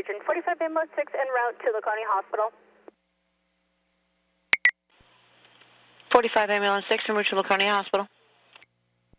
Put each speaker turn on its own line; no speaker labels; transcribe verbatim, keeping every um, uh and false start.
region. forty-five ambulance six en route to Laconia Hospital.
forty-five ambulance six en route to Laconia Hospital.